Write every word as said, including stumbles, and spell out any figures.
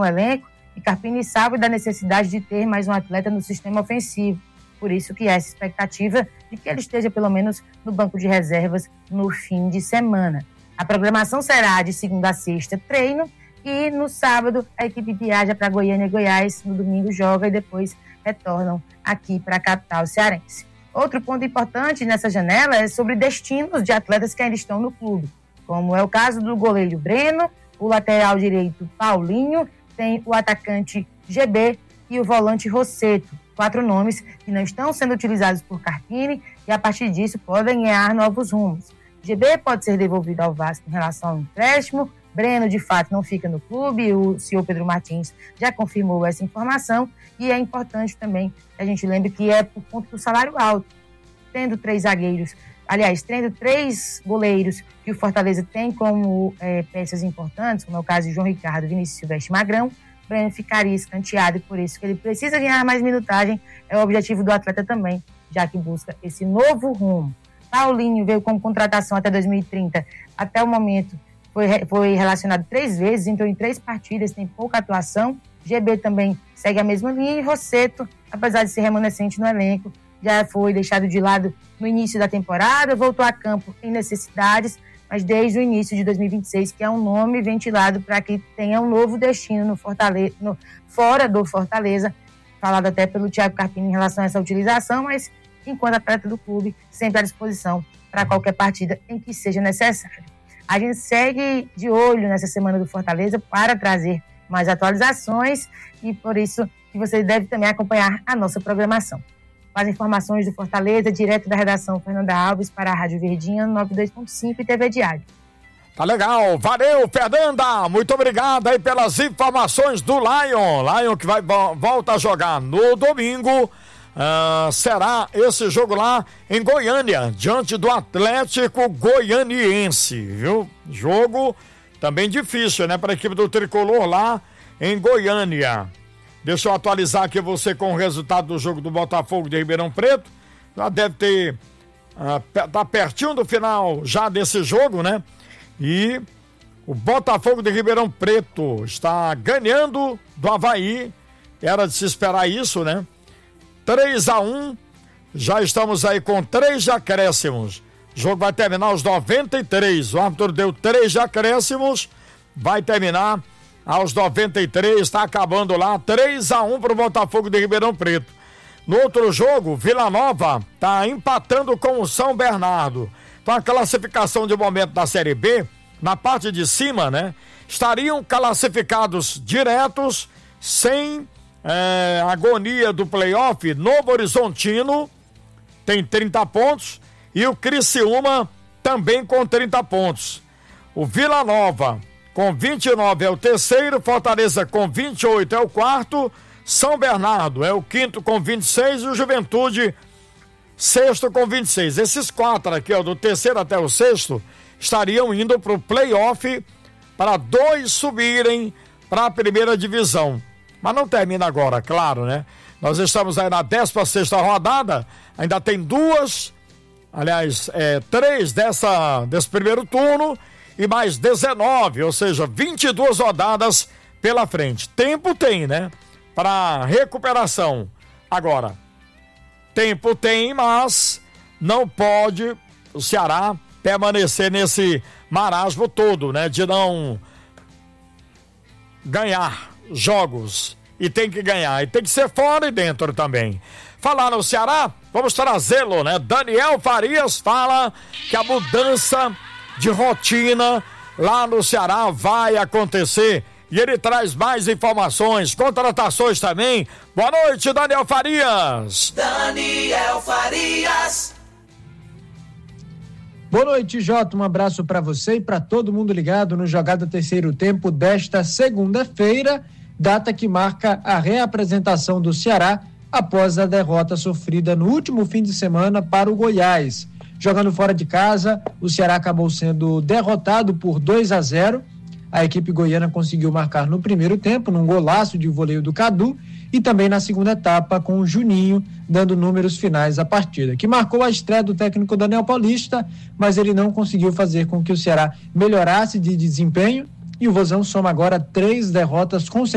no elenco e Carpini sabe da necessidade de ter mais um atleta no sistema ofensivo. Por isso que há essa expectativa de que ele esteja pelo menos no banco de reservas no fim de semana. A programação será de segunda a sexta, treino, e no sábado a equipe viaja para Goiânia e Goiás, no domingo joga e depois retornam aqui para a capital cearense. Outro ponto importante nessa janela é sobre destinos de atletas que ainda estão no clube, como é o caso do goleiro Breno, o lateral direito Paulinho, tem o atacante G B e o volante Rosseto. Quatro nomes que não estão sendo utilizados por Carpini e a partir disso podem ganhar novos rumos. G B pode ser devolvido ao Vasco em relação ao empréstimo, Breno de fato não fica no clube, o senhor Pedro Martins já confirmou essa informação e é importante também que a gente lembre que é por conta do salário alto. Tendo três zagueiros, aliás, tendo três goleiros que o Fortaleza tem como é, peças importantes, como é o caso de João Ricardo, Vinícius Silvestre Magrão, Breno ficaria escanteado e por isso que ele precisa ganhar mais minutagem, é o objetivo do atleta também, já que busca esse novo rumo. Paulinho veio como contratação até dois mil e trinta, até o momento foi, foi relacionado três vezes, entrou em três partidas, tem pouca atuação. G B também segue a mesma linha e Rosseto, apesar de ser remanescente no elenco, já foi deixado de lado no início da temporada, voltou a campo em necessidades, mas desde o início de dois mil e vinte e seis, que é um nome ventilado para que tenha um novo destino no Fortaleza, no, fora do Fortaleza, falado até pelo Thiago Carpini em relação a essa utilização, mas enquanto atleta do clube, sempre à disposição para qualquer partida em que seja necessário. A gente segue de olho nessa semana do Fortaleza para trazer mais atualizações e por isso que você deve também acompanhar a nossa programação. As informações do Fortaleza, direto da redação Fernanda Alves para a Rádio Verdinha noventa e dois ponto cinco e T V Diário. Tá legal, valeu Fernanda, muito obrigado aí pelas informações do Lion, Lion que vai volta a jogar no domingo, uh, será esse jogo lá em Goiânia, diante do Atlético Goianiense, viu? Jogo também difícil, né, para a equipe do Tricolor lá em Goiânia. Deixa eu atualizar aqui você com o resultado do jogo do Botafogo de Ribeirão Preto. Já deve ter, uh, tá pertinho do final já desse jogo, né? E o Botafogo de Ribeirão Preto está ganhando do Avaí. Era de se esperar isso, né? três a um. Já estamos aí com três acréscimos. O jogo vai terminar aos noventa e três. O árbitro deu três acréscimos. Vai terminar aos noventa e três, está acabando lá, três a um para o Botafogo de Ribeirão Preto. No outro jogo, Vila Nova está empatando com o São Bernardo. Então a classificação de momento da Série B, na parte de cima, né, estariam classificados diretos, sem é, agonia do playoff. Novo Horizontino tem trinta pontos e o Criciúma também com trinta pontos. O Vila Nova com vinte e nove é o terceiro, Fortaleza com vinte e oito é o quarto, São Bernardo é o quinto com vinte e seis e o Juventude sexto com vinte e seis. Esses quatro aqui, ó, do terceiro até o sexto, estariam indo para o play-off para dois subirem para a primeira divisão. Mas não termina agora, claro, né? Nós estamos aí na décima sexta rodada, ainda tem duas, aliás, é, três dessa, desse primeiro turno, e mais dezenove, ou seja, vinte e duas rodadas pela frente. Tempo tem, né? Para recuperação. Agora, tempo tem, mas não pode o Ceará permanecer nesse marasmo todo, né? De não ganhar jogos. E tem que ganhar. E tem que ser fora e dentro também. Falar no Ceará, vamos trazê-lo, né? Daniel Farias fala que a mudança de rotina lá no Ceará vai acontecer e ele traz mais informações, contratações também. Boa noite, Daniel Farias. Daniel Farias. Boa noite, Jota, um abraço para você e para todo mundo ligado no Jogada Terceiro Tempo desta segunda-feira, data que marca a reapresentação do Ceará após a derrota sofrida no último fim de semana para o Goiás. Jogando fora de casa, o Ceará acabou sendo derrotado por dois a zero. A equipe goiana conseguiu marcar no primeiro tempo, num golaço de voleio do Cadu, e também na segunda etapa com o Juninho, dando números finais à partida, que marcou a estreia do técnico Daniel Paulista, mas ele não conseguiu fazer com que o Ceará melhorasse de desempenho, e o Vozão soma agora três derrotas consecutivas